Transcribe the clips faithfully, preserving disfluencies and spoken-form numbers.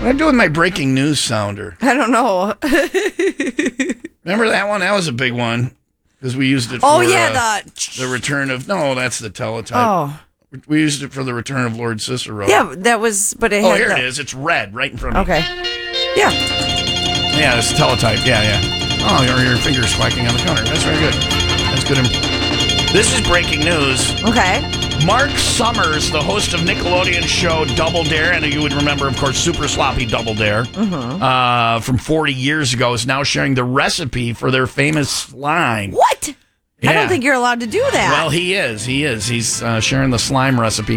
What I do with my breaking news sounder? I don't know. Remember that one? That was a big one because we used it for oh, yeah, uh, the... the return of... No, that's the teletype. Oh. We used it for the return of Lord Cicero. Yeah, that was... but it Oh, had here the... it is. It's red right in front of okay. me. Okay. Yeah. Yeah, it's teletype. Yeah, yeah. Oh, your, your finger's whacking on the counter. That's very good. That's good. This is breaking news. Okay. Mark Summers, the host of Nickelodeon's show Double Dare, and you would remember, of course, Super Sloppy Double Dare mm-hmm. uh, from forty years ago, is now sharing the recipe for their famous slime. What? Yeah. I don't think you're allowed to do that. Well, he is. He is. He's uh, sharing the slime recipe.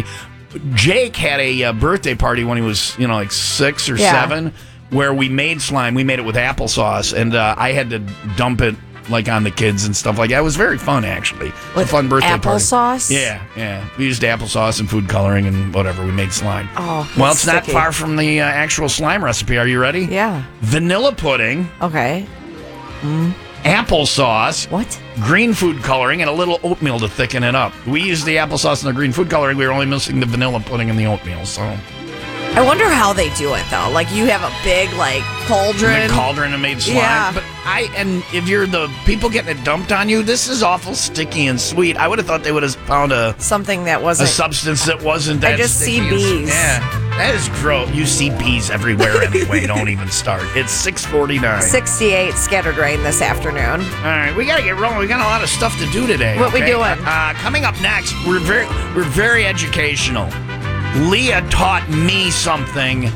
Jake had a uh, birthday party when he was, you know, like six or yeah. seven, where we made slime. We made it with applesauce, and uh, I had to dump it like on the kids and stuff like that. It was very fun, actually. With a fun birthday applesauce? party. Yeah, yeah. We used applesauce and food coloring and whatever. We made slime. Oh, well, it's sticky. not far from the uh, actual slime recipe. Are you ready? Yeah. Vanilla pudding. Okay. Mm. Applesauce. What? Green food coloring and a little oatmeal to thicken it up. We used the applesauce and the green food coloring. We were only missing the vanilla pudding and the oatmeal, so... I wonder how they do it, though. Like, you have a big, like, cauldron. The cauldron and made slime. Yeah. But I, and if you're the people getting it dumped on you, this is awful sticky and sweet. I would have thought they would have found a... Something that wasn't... A substance that wasn't that I just sticky see and- bees. Yeah. That is gross. You see bees everywhere anyway. Don't even start. It's six forty-nine. sixty-eight scattered rain this afternoon. All right, we got to get rolling. We got a lot of stuff to do today. What we okay? doing? Uh, coming up next, we're very, we're very educational. Leah taught me something.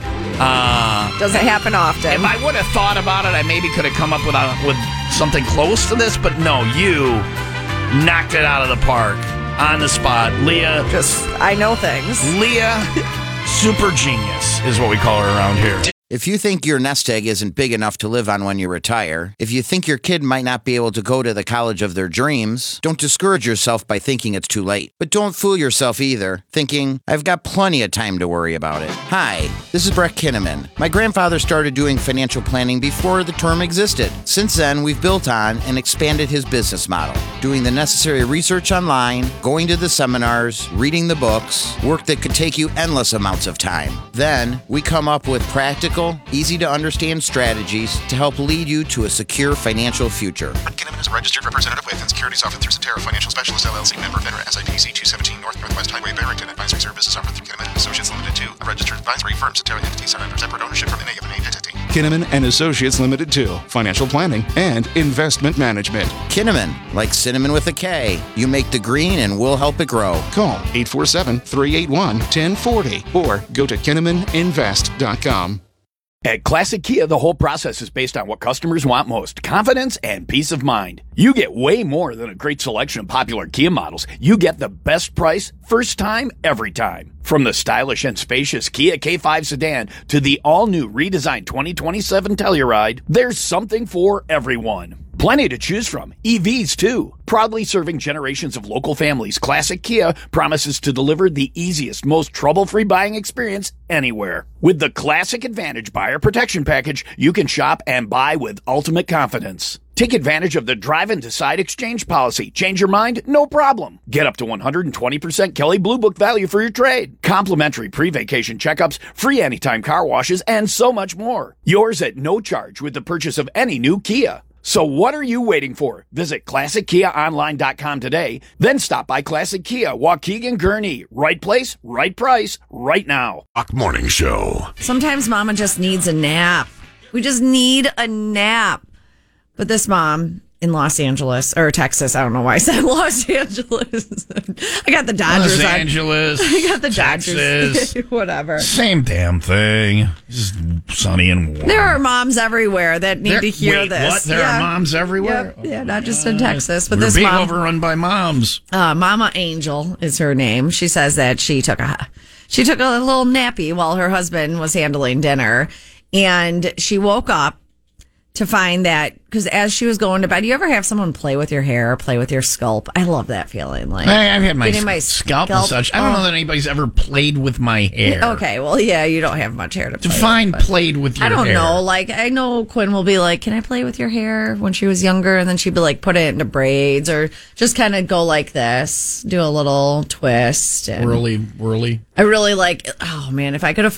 Uh, Doesn't happen often. If I would have thought about it, I maybe could have come up with a, with something close to this. But no, you knocked it out of the park on the spot, Leah. Just I know things. Leah, super genius is what we call her around here. If you think your nest egg isn't big enough to live on when you retire, if you think your kid might not be able to go to the college of their dreams, don't discourage yourself by thinking it's too late. But don't fool yourself either, thinking, I've got plenty of time to worry about it. Hi, this is Brett Kinnaman. My grandfather started doing financial planning before the term existed. Since then, we've built on and expanded his business model, doing the necessary research online, going to the seminars, reading the books, work that could take you endless amounts of time. Then, we come up with practical, easy-to-understand strategies to help lead you to a secure financial future. Kinnaman is a registered representative with and securities offered through Cetera Financial Specialist, L L C, member FINRA, S I P C two seventeen North Northwest Highway, Barrington. Advisory services offered through Kinnaman and Associates Limited two, a registered advisory firm. Cetera entity signed under separate ownership from N A of an entity. Kinnaman and Associates Limited two, financial planning and investment management. Kinnaman, like cinnamon with a K. You make the green and we'll help it grow. Call eight four seven, three eight one, one zero four zero or go to kinnaman invest dot com. At Classic Kia, the whole process is based on what customers want most, confidence and peace of mind. You get way more than a great selection of popular Kia models. You get the best price, first time, every time. From the stylish and spacious Kia K five sedan to the all-new redesigned twenty twenty-seven Telluride, there's something for everyone. Plenty to choose from. E Vs, too. Proudly serving generations of local families, Classic Kia promises to deliver the easiest, most trouble-free buying experience anywhere. With the Classic Advantage Buyer Protection Package, you can shop and buy with ultimate confidence. Take advantage of the Drive and Decide exchange policy. Change your mind? No problem. Get up to one hundred twenty percent Kelley Blue Book value for your trade. Complimentary pre-vacation checkups, free anytime car washes, and so much more. Yours at no charge with the purchase of any new Kia. So what are you waiting for? Visit classic kia online dot com today. Then stop by Classic Kia, Waukegan, Gurnee. Right place, right price, right now. Rock Morning Show. Sometimes mama just needs a nap. We just need a nap. But this mom in Los Angeles, or Texas, I don't know why I said Los Angeles. I got the Dodgers Los on. Angeles. I got the Texas. Dodgers. Whatever. Same damn thing. Just sunny and warm. There are moms everywhere that need There- to hear wait, this. what? There Yeah. are moms everywhere? Yep. Yeah, not just in Texas, but We're this being mom. overrun by moms. Uh, Mama Angel is her name. She says that she took a she took a little nappy while her husband was handling dinner, and she woke up to find that, because as she was going to bed, you ever have someone play with your hair, play with your scalp? I love that feeling. Like I, I've had my, getting sc- my scalp, scalp- massage. I don't oh. know that anybody's ever played with my hair. Okay, well, yeah, you don't have much hair to play Define with, but- played with your I don't hair. know. Like, I know Quinn will be like, can I play with your hair when she was younger? And then she'd be like, put it into braids or just kind of go like this, do a little twist. And Whirly, whirly. I really like, oh man, if I could